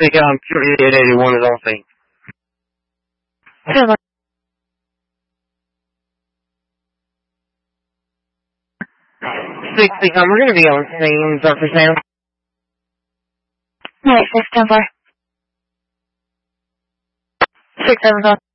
Pure 8881 is on scene. 60, we're going to be on scene, Dr. Sam. Right, 610-4. 675.